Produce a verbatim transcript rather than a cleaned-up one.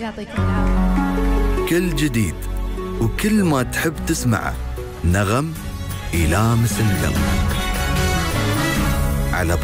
يعطيكم العافية. كل جديد وكل ما تحب تسمعه، نغم يلامس القلب.